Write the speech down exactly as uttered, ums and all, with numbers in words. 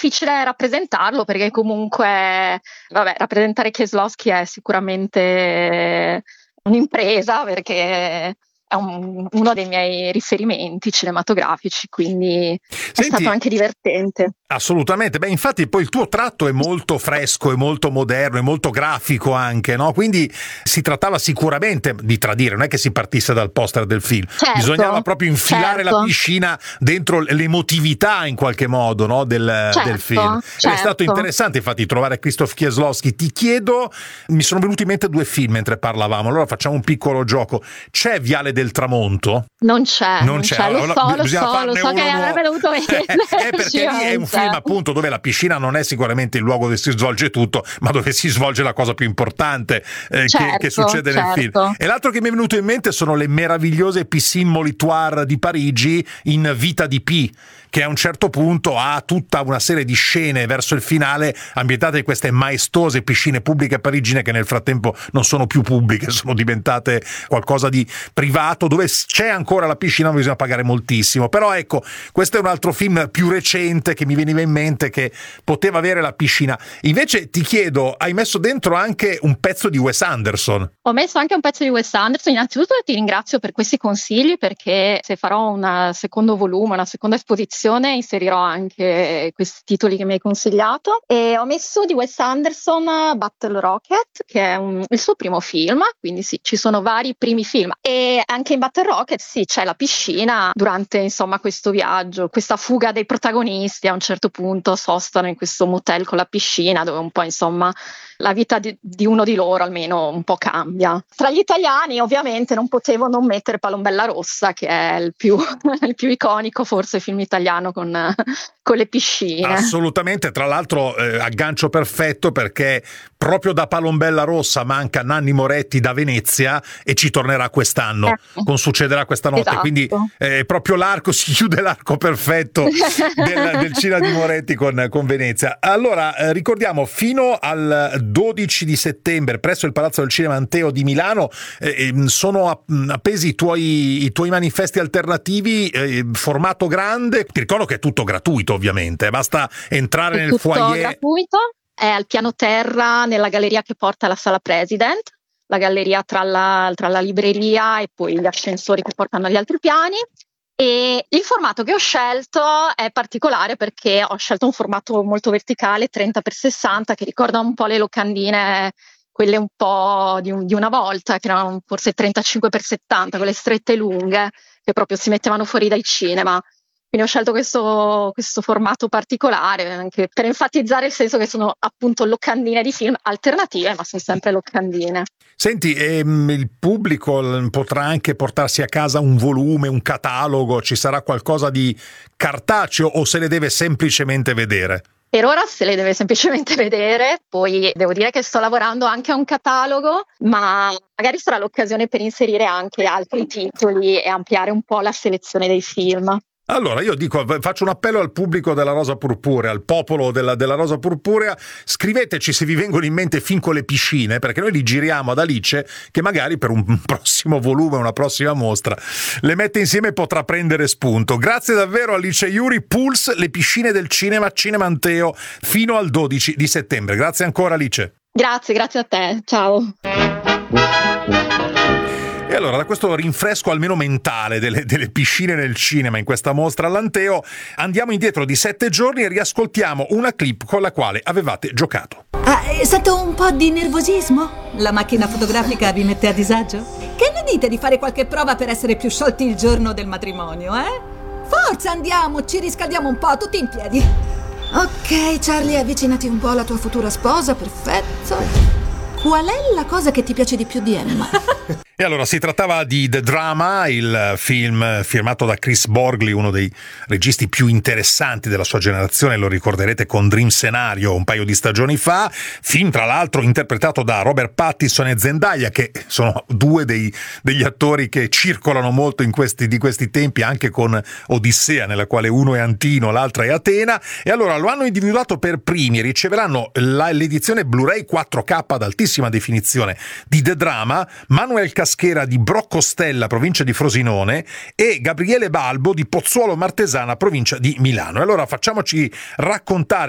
difficile rappresentarlo perché comunque, vabbè, rappresentare Kieslowski è sicuramente un'impresa perché è un, uno dei miei riferimenti cinematografici, quindi è Senti, stato anche divertente. Assolutamente, beh infatti poi il tuo tratto è molto fresco, è molto moderno, è molto grafico anche, no? Quindi si trattava sicuramente di tradire, non è che si partisse dal poster del film, Certo, bisognava proprio infilare certo. la piscina dentro l'emotività in qualche modo, no? del, Certo, del film. certo. Ed è stato interessante infatti trovare Krzysztof Kieslowski. Ti chiedo, mi sono venuti in mente due film mentre parlavamo, allora facciamo un piccolo gioco. C'è Viale del Tramonto? Non c'è, Non non c'è, c'è, lo allora, so, lo bisogna so, lo farne so che uno avrebbe nuovo. dovuto vedere. Eh, perché lì è un film appunto dove la piscina non è sicuramente il luogo dove si svolge tutto, ma dove si svolge la cosa più importante eh, certo, che, che succede certo. nel film. E l'altro che mi è venuto in mente sono le meravigliose Piscine Molitoire di Parigi in Vita di Pi, che a un certo punto ha tutta una serie di scene verso il finale ambientate in queste maestose piscine pubbliche parigine che nel frattempo non sono più pubbliche, sono diventate qualcosa di privato, dove c'è ancora la piscina ma bisogna pagare moltissimo. Però ecco, questo è un altro film più recente che mi veniva in mente che poteva avere la piscina. Invece ti chiedo, hai messo dentro anche un pezzo di Wes Anderson? Ho messo anche un pezzo di Wes Anderson. Innanzitutto ti ringrazio per questi consigli, perché se farò un secondo volume, una seconda esposizione, inserirò anche questi titoli che mi hai consigliato. E ho messo di Wes Anderson Battle Rocket, che è un, il suo primo film, quindi sì, ci sono vari primi film. E anche in Battle Rocket sì, c'è la piscina durante insomma questo viaggio, questa fuga dei protagonisti. A un certo punto sostano in questo motel con la piscina, dove un po' insomma la vita di, di uno di loro almeno un po' cambia. Tra gli italiani ovviamente non potevo non mettere Palombella Rossa, che è il più, il più iconico forse film italiano con, con le piscine. Assolutamente, tra l'altro eh, aggancio perfetto, perché proprio da Palombella Rossa manca Nanni Moretti da Venezia e ci tornerà quest'anno Eh. con Succederà questa notte, Esatto. quindi eh, proprio l'arco, si chiude l'arco perfetto del, del cinema di Moretti con, con Venezia. Allora eh, ricordiamo, fino al dodici di settembre presso il Palazzo del Cinema Anteo di Milano eh, sono appesi i tuoi, i tuoi manifesti alternativi, eh, formato grande. Ti ricordo che è tutto gratuito ovviamente, basta entrare È nel tutto foyer. gratuito, è al piano terra nella galleria che porta alla Sala President, la galleria tra la, tra la libreria e poi gli ascensori che portano agli altri piani. E il formato che ho scelto è particolare perché ho scelto un formato molto verticale, trenta per sessanta, che ricorda un po' le locandine, quelle un po' di, un, di una volta, che erano forse trentacinque per settanta, quelle strette e lunghe, che proprio si mettevano fuori dai cinema. Quindi ho scelto questo, questo formato particolare anche per enfatizzare il senso che sono appunto locandine di film alternative, ma sono sempre locandine. Senti, ehm, il pubblico potrà anche portarsi a casa un volume, un catalogo, ci sarà qualcosa di cartaceo o se le deve semplicemente vedere? Per ora se le deve semplicemente vedere, poi devo dire che sto lavorando anche a un catalogo, ma magari sarà l'occasione per inserire anche altri titoli e ampliare un po' la selezione dei film. Allora io dico, faccio un appello al pubblico della Rosa Purpurea, al popolo della, della Rosa Purpurea, scriveteci se vi vengono in mente film con le piscine, perché noi li giriamo ad Alice, che magari per un prossimo volume, una prossima mostra, le mette insieme e potrà prendere spunto. Grazie davvero Alice Iuri. Pulse, le piscine del cinema, Cinema Anteo, fino al dodici di settembre. Grazie ancora Alice. Grazie, grazie a te, ciao. E allora, da questo rinfresco almeno mentale delle, delle piscine nel cinema in questa mostra all'Anteo, andiamo indietro di sette giorni e riascoltiamo una clip con la quale avevate giocato. Ah, è stato un po' di nervosismo? La macchina fotografica vi mette a disagio? Che ne dite di fare qualche prova per essere più sciolti il giorno del matrimonio, eh? Forza, andiamo, ci riscaldiamo un po', tutti in piedi. Ok, Charlie, avvicinati un po' alla tua futura sposa, perfetto. Qual è la cosa che ti piace di più di Emma? E allora si trattava di The Drama, il film firmato da Chris Borgli, uno dei registi più interessanti della sua generazione, lo ricorderete con Dream Scenario un paio di stagioni fa, film tra l'altro interpretato da Robert Pattinson e Zendaya, che sono due dei, degli attori che circolano molto in questi, di questi tempi, anche con Odissea, nella quale uno è Antino, l'altra è Atena, e allora lo hanno individuato per primi e riceveranno la, l'edizione Blu-ray quattro K ad altissima definizione di The Drama, Manuel Caschera di Broccostella, provincia di Frosinone, e Gabriele Balbo di Pozzuolo Martesana, provincia di Milano. E allora facciamoci raccontare